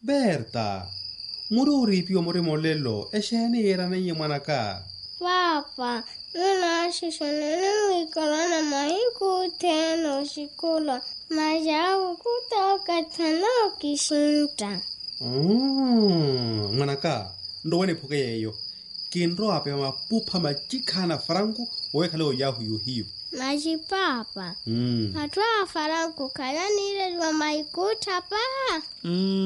Berta, muri pio muri molello, e scene erano in manaka. Papa, non ci sono le colonne mai cuteno sicuro, ma già cuto catano kishinta. Manaka, ndo wene poke yeyo. Kinro ape ma pupa ma chikana franco, oe kale o yahu yu hiyo. Maji papa. Hatua farangu kala nile wa maikuta pa.